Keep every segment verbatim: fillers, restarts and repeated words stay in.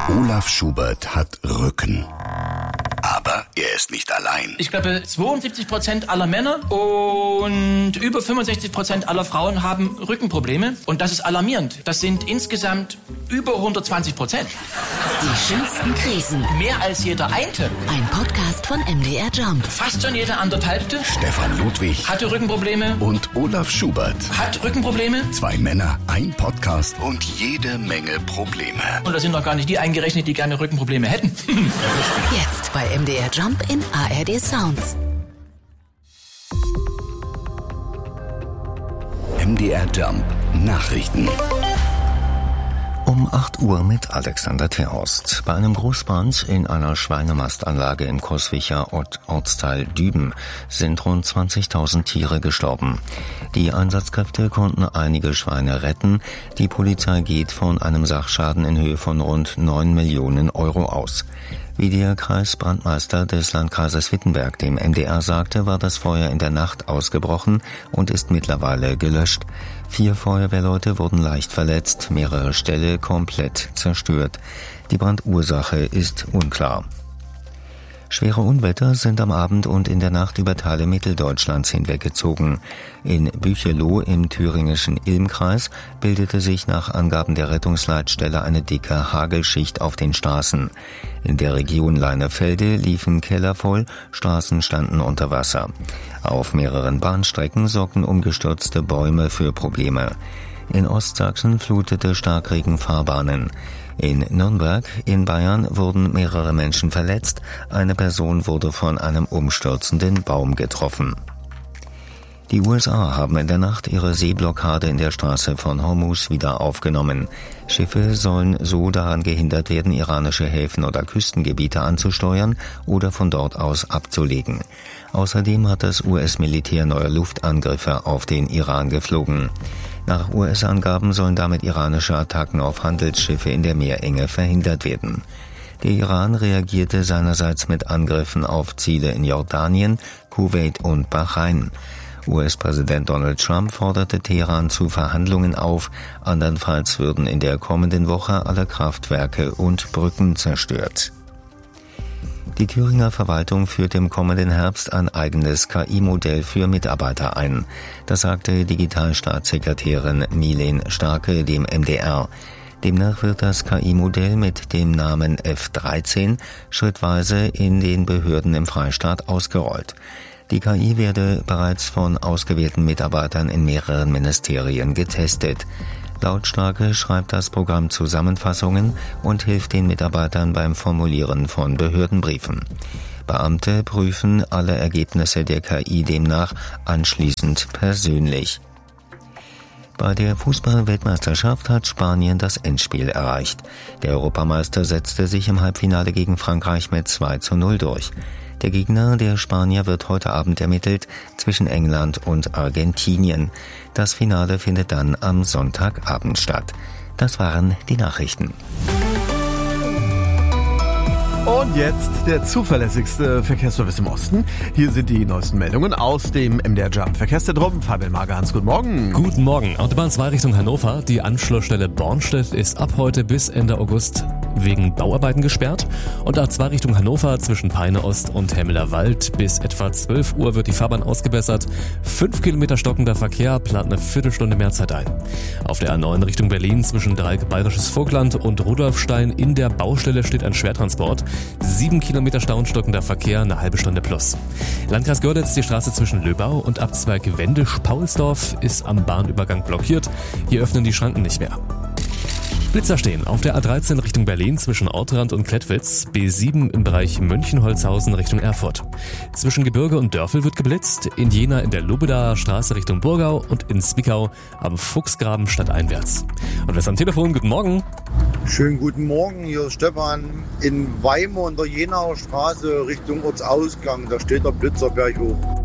Olaf Schubert hat Rücken. Aber er ist nicht allein. Ich glaube, zweiundsiebzig Prozent aller Männer und über fünfundsechzig Prozent aller Frauen haben Rückenprobleme. Und das ist alarmierend. Das sind insgesamt über hundertzwanzig Prozent. Die schönsten Krisen. Mehr als jeder Einte. Ein Podcast von M D R Jump. Fast schon jeder anderthalbte. Stefan Ludwig Hatte Rückenprobleme. und Olaf Schubert. Hat Rückenprobleme. Zwei Männer, ein Podcast und jede Menge Probleme. Und da sind noch gar nicht die eingerechnet, die gerne Rückenprobleme hätten. Jetzt bei M D R Jump in A R D Sounds. M D R Jump Nachrichten. Um acht Uhr mit Alexander Terhorst. Bei einem Großbrand in einer Schweinemastanlage im Coswicher Ort, Ortsteil Düben sind rund zwanzigtausend Tiere gestorben. Die Einsatzkräfte konnten einige Schweine retten. Die Polizei geht von einem Sachschaden in Höhe von rund neun Millionen Euro aus. Wie der Kreisbrandmeister des Landkreises Wittenberg dem M D R sagte, war das Feuer in der Nacht ausgebrochen und ist mittlerweile gelöscht. Vier Feuerwehrleute wurden leicht verletzt, mehrere Ställe komplett zerstört. Die Brandursache ist unklar. Schwere Unwetter sind am Abend und in der Nacht über Teile Mitteldeutschlands hinweggezogen. In Bücheloh im thüringischen Ilmkreis bildete sich nach Angaben der Rettungsleitstelle eine dicke Hagelschicht auf den Straßen. In der Region Leinefelde liefen Keller voll, Straßen standen unter Wasser. Auf mehreren Bahnstrecken sorgten umgestürzte Bäume für Probleme. In Ostsachsen flutete Starkregen Fahrbahnen. In Nürnberg in Bayern wurden mehrere Menschen verletzt. Eine Person wurde von einem umstürzenden Baum getroffen. Die U S A haben in der Nacht ihre Seeblockade in der Straße von Hormuz wieder aufgenommen. Schiffe sollen so daran gehindert werden, iranische Häfen oder Küstengebiete anzusteuern oder von dort aus abzulegen. Außerdem hat das U S-Militär neue Luftangriffe auf den Iran geflogen. Nach U S-Angaben sollen damit iranische Attacken auf Handelsschiffe in der Meerenge verhindert werden. Der Iran reagierte seinerseits mit Angriffen auf Ziele in Jordanien, Kuwait und Bahrain. U S-Präsident Donald Trump forderte Teheran zu Verhandlungen auf, andernfalls würden in der kommenden Woche alle Kraftwerke und Brücken zerstört. Die Thüringer Verwaltung führt im kommenden Herbst ein eigenes K I-Modell für Mitarbeiter ein. Das sagte Digitalstaatssekretärin Milen Starke dem M D R. Demnach wird das K I-Modell mit dem Namen F dreizehn schrittweise in den Behörden im Freistaat ausgerollt. Die K I werde bereits von ausgewählten Mitarbeitern in mehreren Ministerien getestet. Laut Starke schreibt das Programm Zusammenfassungen und hilft den Mitarbeitern beim Formulieren von Behördenbriefen. Beamte prüfen alle Ergebnisse der K I demnach anschließend persönlich. Bei der Fußball-Weltmeisterschaft hat Spanien das Endspiel erreicht. Der Europameister setzte sich im Halbfinale gegen Frankreich mit zwei zu null durch. Der Gegner der Spanier wird heute Abend ermittelt zwischen England und Argentinien. Das Finale findet dann am Sonntagabend statt. Das waren die Nachrichten. Und jetzt der zuverlässigste Verkehrsservice im Osten. Hier sind die neuesten Meldungen aus dem M D R Jump Verkehrszentrum. Fabian Magerhans, guten Morgen. Guten Morgen. Autobahn zwei Richtung Hannover. Die Anschlussstelle Bornstedt ist ab heute bis Ende August wegen Bauarbeiten gesperrt. Und A zwei Richtung Hannover zwischen Peine Ost und Hemmeler Wald bis etwa zwölf Uhr wird die Fahrbahn ausgebessert. Fünf Kilometer stockender Verkehr plant eine Viertelstunde mehr Zeit ein. Auf der A neun Richtung Berlin zwischen Dreieck Bayerisches Vogtland und Rudolfstein in der Baustelle steht ein Schwertransport. Sieben Kilometer Stau und stockender Verkehr, eine halbe Stunde plus. Landkreis Görlitz, die Straße zwischen Löbau und Abzweig Wendisch-Paulsdorf ist am Bahnübergang blockiert. Hier öffnen die Schranken nicht mehr. Blitzer stehen auf der A dreizehn Richtung Berlin zwischen Ortrand und Klettwitz, B sieben im Bereich Mönchholzhausen Richtung Erfurt. Zwischen Gebirge und Dörfel wird geblitzt, in Jena in der Lobedaer Straße Richtung Burgau und in Zwickau am Fuchsgraben stadteinwärts. Und wer ist am Telefon? Guten Morgen. Schönen guten Morgen, hier ist Stefan. In Weimar in der Jenauer Straße Richtung Ortsausgang, da steht der Blitzer berghoch.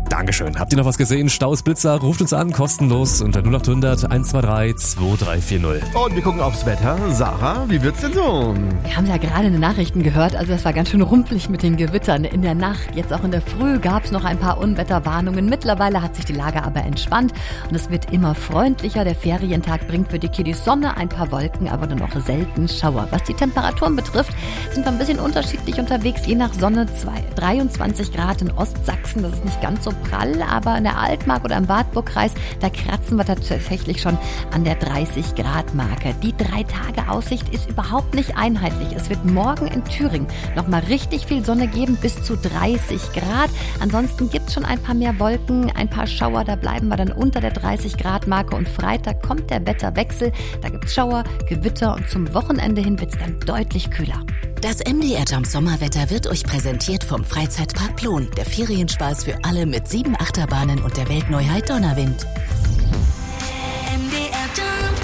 Dankeschön. Habt ihr noch was gesehen? Staus, Blitzer, ruft uns an, kostenlos unter null acht hundert eins zwei drei zwei drei vier null. Und wir gucken aufs Wetter. Sarah, wie wird's denn so? Wir haben ja gerade in den Nachrichten gehört, also es war ganz schön rumpelig mit den Gewittern in der Nacht. Jetzt auch in der Früh gab es noch ein paar Unwetterwarnungen. Mittlerweile hat sich die Lage aber entspannt und es wird immer freundlicher. Der Ferientag bringt für die Kiddies Sonne, ein paar Wolken, aber nur noch selten Schauer. Was die Temperaturen betrifft, sind wir ein bisschen unterschiedlich unterwegs. Je nach Sonne zwei, dreiundzwanzig Grad in Ostsachsen, das ist nicht ganz so prall, aber in der Altmark oder im Wartburgkreis, da kratzen wir tatsächlich schon an der dreißig Grad Marke. Die drei Tage Aussicht ist überhaupt nicht einheitlich. Es wird morgen in Thüringen nochmal richtig viel Sonne geben, bis zu dreißig Grad. Ansonsten gibt es schon ein paar mehr Wolken, ein paar Schauer, da bleiben wir dann unter der dreißig Grad Marke und Freitag kommt der Wetterwechsel. Da gibt es Schauer, Gewitter und zum Wochenende hin wird es dann deutlich kühler. Das M D R Jump Sommerwetter wird euch präsentiert vom Freizeitpark Plon. Der Ferienspaß für alle mit sieben Achterbahnen und der Weltneuheit Donnerwind. M D R Jump,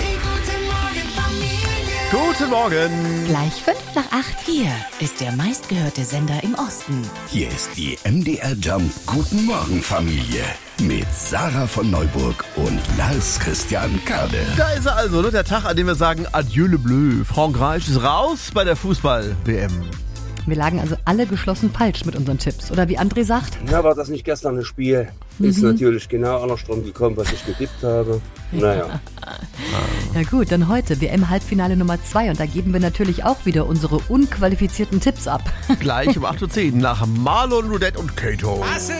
die guten Morgen Familie. Guten Morgen. Gleich fünf nach acht. Hier ist der meistgehörte Sender im Osten. Hier ist die M D R Jump Guten Morgen Familie mit Sarah von Neuburg und Lars Christian Kade. Da ist er also, ne? Der Tag, an dem wir sagen Adieu le bleu. Frankreich ist raus bei der Fußball-W M. Wir lagen also alle geschlossen falsch mit unseren Tipps. Oder wie André sagt? Ja, war das nicht gestern das Spiel? Ist Mhm. natürlich genau andersrum gekommen, was ich getippt habe. Naja. Ja gut, dann heute W M-Halbfinale Nummer zwei und da geben wir natürlich auch wieder unsere unqualifizierten Tipps ab. Gleich um acht Uhr zehn nach Marlon Roudette und Kato. I said